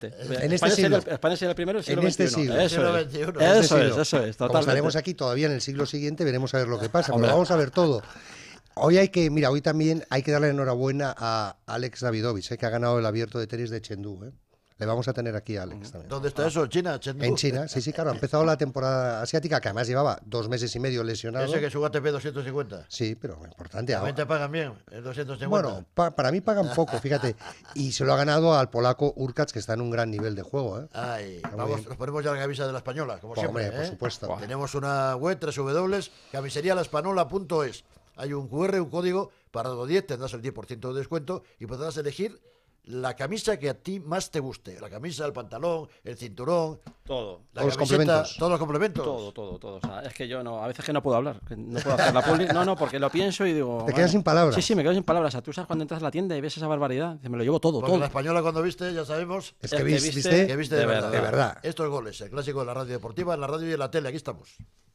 En este siglo. España sería el primero del siglo En este XXI. siglo. Eso es. XXI. Eso es, Como totalmente. estaremos aquí todavía en el siglo siguiente, veremos a ver lo que pasa, pero Hombre. lo vamos a ver todo. Hoy también hay que darle enhorabuena a Alex Davidovich, que ha ganado el abierto de tenis de Chengdu. Le vamos a tener aquí a Alex también. ¿Dónde está eso? ¿China? ¿Chengdu? En China, sí, claro, ha empezado la temporada asiática, que además llevaba 2 meses y medio lesionado. Ese que es un ATP 250. Sí, pero importante. También te pagan bien, el 250. Bueno, para mí pagan poco, fíjate. Y se lo ha ganado al polaco Urkacz, que está en un gran nivel de juego. Ay, Está muy vamos, bien. nos ponemos ya la camisa de la Española, como siempre. Hombre, por supuesto. Tenemos una web, www.camiserialaespanola.es. Hay un QR, un código, para los 10 tendrás el 10% de descuento y podrás elegir la camisa que a ti más te guste. La camisa, el pantalón, el cinturón, Todo. la Todos los camiseta, complementos. todos los complementos. Todo. O sea, es que yo no, a veces que no puedo hablar, que no puedo hacer la publi. No, porque lo pienso y digo. Te quedas sin palabras. Sí, me quedo sin palabras. O sea, tú sabes cuando entras a la tienda y ves esa barbaridad, dices, me lo llevo todo, Porque todo. la Española cuando viste, ya sabemos, Es que que viste, que viste de verdad. de verdad. Esto es Goles, el clásico de la radio deportiva, en la radio y en la tele. Aquí estamos.